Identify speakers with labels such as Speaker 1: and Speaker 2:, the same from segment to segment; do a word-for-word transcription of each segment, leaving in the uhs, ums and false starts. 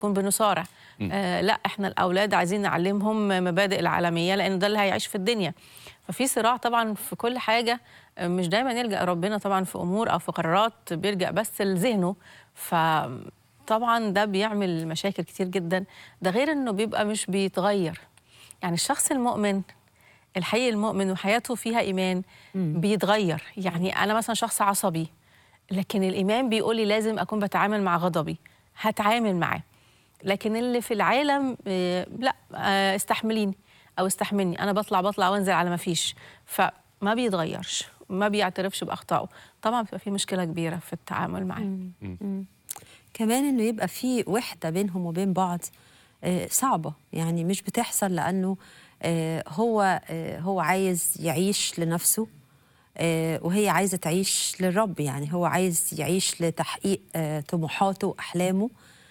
Speaker 1: نكون بنصارع. آه لا، احنا الاولاد عايزين نعلمهم مبادئ العالميه لان ده اللي هيعيش في الدنيا. ففي صراع طبعا في كل حاجه، مش دايما يلجأ ربنا طبعا في امور او في قرارات، بيلجأ بس لذهنه. فطبعا ده بيعمل مشاكل كتير جدا. ده غير انه بيبقى مش بيتغير. يعني الشخص المؤمن الحقيقي المؤمن وحياته فيها ايمان
Speaker 2: مم.
Speaker 1: بيتغير. يعني انا مثلا شخص عصبي، لكن الايمان بيقول لي لازم اكون بتعامل مع غضبي، هتعامل معاه. لكن اللي في العالم آه، لا، آه، استحمليني او استحملني، انا بطلع بطلع وانزل على ما فيش. فما بيتغيرش، ما بيعترفش باخطائه. طبعا بيبقى في مشكله كبيره في التعامل معاه.
Speaker 2: مم. مم. كمان انه يبقى في وحده بينهم وبين بعض آه، صعبه، يعني مش بتحصل لانه آه، هو آه، هو عايز يعيش لنفسه آه، وهي عايزه تعيش للرب. يعني هو عايز يعيش لتحقيق آه، طموحاته واحلامه،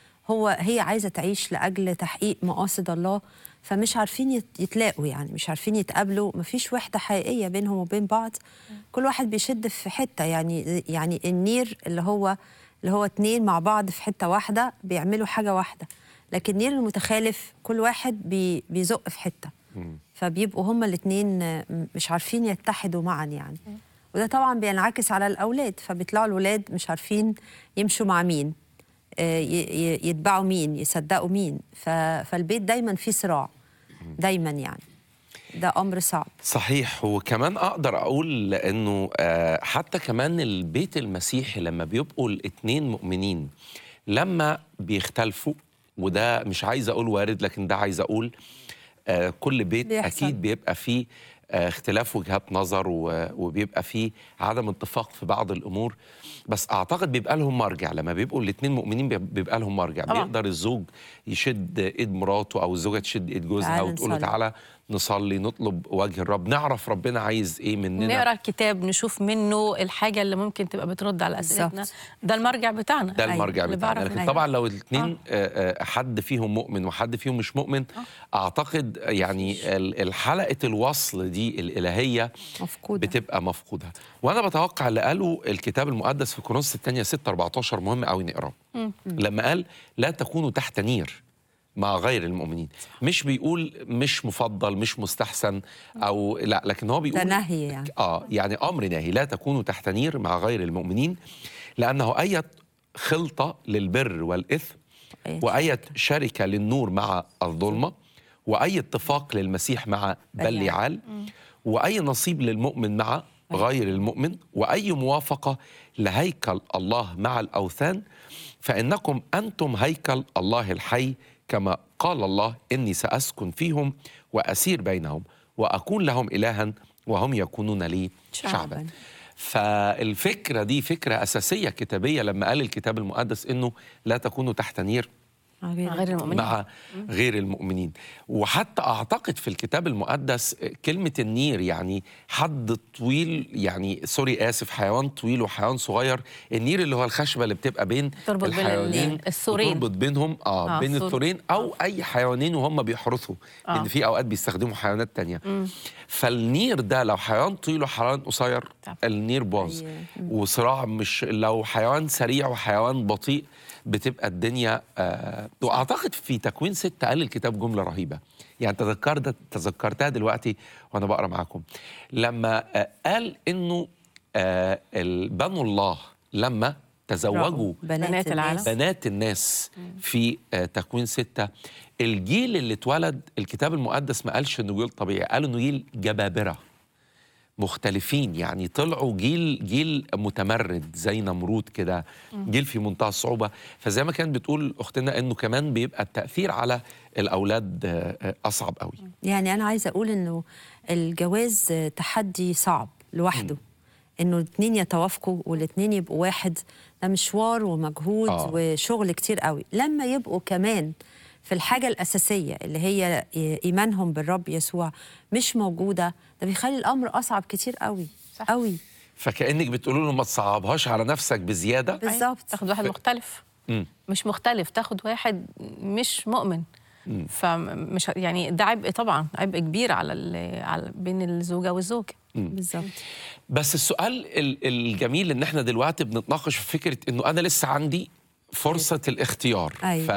Speaker 2: هو هي عايزه تعيش لاجل تحقيق مقاصد الله. فمش عارفين يت- يتلاقوا، يعني مش عارفين يتقابلوا، مفيش وحده حقيقيه بينهم وبين بعض. كل واحد بيشد في حته، يعني يعني النير اللي هو اللي هو اتنين مع بعض في حته واحده بيعملوا حاجه واحده، لكن النير المتخالف كل واحد بي بيزق في حته، فبيبقوا هما الاتنين مش عارفين يتحدوا معا يعني. وده طبعا بينعكس على الاولاد، فبيطلعوا الولاد مش عارفين يمشوا مع مين، آه، ي- ي- يتبعوا مين، يصدقوا مين. ف- فالبيت دايما فيه صراع دايما يعني. ده امر صعب.
Speaker 3: صحيح. وكمان اقدر اقول انه آه، حتى كمان البيت المسيحي لما بيبقوا الاتنين مؤمنين لما بيختلفوا، وده مش عايز اقول وارد لكن ده عايز اقول آه، كل بيت
Speaker 2: بيحصل.
Speaker 3: اكيد بيبقى فيه آه، اختلاف وجهات نظر و- وبيبقى فيه عدم اتفاق في بعض الامور. بس اعتقد بيبقى لهم مرجع لما بيبقوا الاتنين مؤمنين، بيب- بيبقى لهم مرجع.
Speaker 1: طبعا.
Speaker 3: بيقدر الزوج يشد ايد مراته او الزوجه تشد ايد جوزها
Speaker 2: تعال
Speaker 3: وتقول له
Speaker 2: نصلي.
Speaker 3: تعالى نصلي، نطلب وجه الرب، نعرف ربنا عايز ايه مننا.
Speaker 1: نقرا الكتاب، نشوف منه الحاجه اللي ممكن تبقى بترد على اسئلتنا.
Speaker 2: بالظبط.
Speaker 1: ده المرجع بتاعنا.
Speaker 3: ده المرجع
Speaker 1: اللي
Speaker 3: بتاعنا.
Speaker 1: بعرف
Speaker 3: لكن
Speaker 1: منه.
Speaker 3: طبعا لو
Speaker 1: آه.
Speaker 3: الاثنين حد فيهم مؤمن وحد فيهم مش مؤمن، اعتقد يعني ال- الحلقه الوصل دي الالهيه
Speaker 2: مفقودة.
Speaker 3: بتبقى مفقوده. وانا بتوقع اللي قاله الكتاب المقدس في كورنثوس الثانيه ستة أربعتاشر مهم قوي نقراه. لما قال لا تكونوا تحت نير مع غير المؤمنين، مش بيقول مش مفضل مش مستحسن او لا، لكن هو بيقول
Speaker 2: ده نهي يعني.
Speaker 3: اه يعني امر ناهي. لا تكونوا تحت نير مع غير المؤمنين، لانه اية خلطه للبر والاثم،
Speaker 2: أية
Speaker 3: واية شركه للنور مع الظلمه، واي اتفاق للمسيح مع بليعال، واي نصيب للمؤمن مع غير المؤمن، واي موافقه لهيكل الله مع الاوثان. فانكم انتم هيكل الله الحي، كما قال الله اني ساسكن فيهم واسير بينهم واكون لهم الها وهم يكونون لي شعبا.
Speaker 2: شعباً.
Speaker 3: فالفكره دي فكره اساسيه كتابيه لما قال الكتاب المقدس انه لا تكونوا تحت نير
Speaker 1: مع غير المؤمنين.
Speaker 3: مع غير المؤمنين. وحتى أعتقد في الكتاب المقدس كلمة النير يعني حد طويل، يعني سوري آسف، حيوان طويل وحيوان صغير. النير اللي هو الخشبة اللي بتبقى بين
Speaker 1: تربط بين
Speaker 3: الحيوانين،
Speaker 1: ال- الثورين.
Speaker 3: تربط بينهم آه,
Speaker 1: آه،
Speaker 3: بين
Speaker 1: الثور.
Speaker 3: الثورين أو أي حيوانين وهم بيحرثوا،
Speaker 1: آه.
Speaker 3: لأن في أوقات بيستخدموا حيوانات تانية. فالنير ده لو حيوان طويل وحيوان قصير
Speaker 1: طب.
Speaker 3: النير باظ.
Speaker 2: أيوة.
Speaker 3: وصراع، مش لو حيوان سريع وحيوان بطيء بتبقى الدنيا آه واعتقد في تكوين ستة قال الكتاب جمله رهيبه، يعني تذكرت تذكرتها دلوقتي وانا بقرا معاكم. لما آه قال انه آه بنو الله لما تزوجوا
Speaker 2: بنات,
Speaker 1: بنات العالم.
Speaker 2: الناس.
Speaker 3: بنات الناس في آه تكوين ستة، الجيل اللي اتولد الكتاب المقدس ما قالش انه جيل طبيعي، قال انه جيل جبابره مختلفين. يعني طلعوا جيل جيل متمرد زي نمرود كده، جيل في منتهى الصعوبة. فزي ما كانت بتقول أختنا إنه كمان بيبقى التأثير على الأولاد آه، أصعب قوي.
Speaker 2: يعني أنا عايزة أقول إنه الجواز تحدي صعب لوحده. إنه الاتنين يتوافقوا والاتنين يبقوا واحد، ده مشوار ومجهود
Speaker 3: آه.
Speaker 2: وشغل كتير قوي. لما يبقوا كمان في الحاجة الأساسية اللي هي إيمانهم بالرب يسوع مش موجودة، ده بيخلي الأمر أصعب كتير قوي.
Speaker 1: صح.
Speaker 2: قوي.
Speaker 3: فكأنك بتقولوا له ما تصعبهاش على نفسك بزيادة.
Speaker 2: بالظبط.
Speaker 1: تاخد واحد مختلف.
Speaker 3: مم.
Speaker 1: مش مختلف، تاخد واحد مش مؤمن. فمش يعني ده عبء، طبعا عبء كبير على, ال- على بين الزوجه والزوج.
Speaker 2: بالظبط.
Speaker 3: بس السؤال ال- الجميل إن احنا دلوقتي بنتناقش في فكرة إنه أنا لسه عندي فرصة الاختيار.
Speaker 2: أيوة.